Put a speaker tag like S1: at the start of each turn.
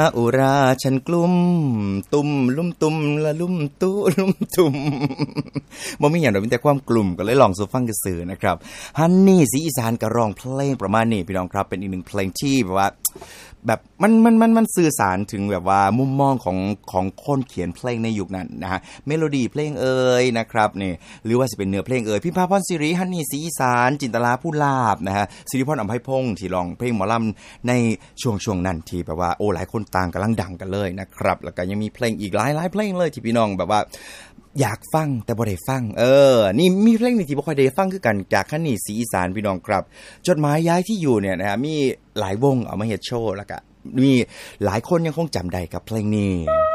S1: อุราฉันกลุ่มตุ่มลุ่มตุ่มละลุ่มตู้ลุ่มตุ่มบ่มีหยังดอกมีแต่ความกลุ่มก็เลยลองสู่ฟังซื่อๆนะครับฮันนี่สีอีสานก็ร้องเพลงประมาณนี้พี่น้องครับเป็นอีกหนึ่งเพลงที่แบบว่าแบบมันสื่อสารถึงแบบว่ามุมมองของคนเขียนเพลงในยุคนั้นนะฮะเมโลดี้เพลงนะครับนี่หรือว่าสิเป็นเนื้อเพลงพิมพาพรศิริฮันนี่สีอีสานจินตลาผู้ลาภนะฮะสิริพรอำไพพงษ์ที่ร้องเพลงหมอลำในช่วงนั้นที่แบบว่าโอ้หลายคนต่างกำลังดังกันเลยนะครับแล้วก็ยังมีเพลงอีกหลายเพลงเลยที่พี่น้องแบบว่าอยากฟังแต่บ่ได้ฟังนี่มีเพลงนึงที่บ่ค่อยได้ฟังคือกันจากฮันนี่สีอีสานพี่น้องครับจดหมายย้ายที่อยู่เนี่ยนะฮะมีหลายวงเอามาเฮ็ดโชว์แล้วก็มีหลายคนยังคงจำได้กับเพลงนี้